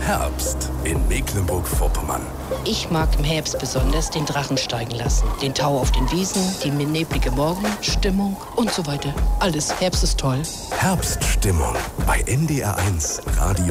Herbst in Mecklenburg-Vorpommern. Ich mag im Herbst besonders den Drachen steigen lassen. Den Tau auf den Wiesen, die neblige Morgenstimmung und so weiter. Alles, Herbst ist toll. Herbststimmung bei NDR1 Radio.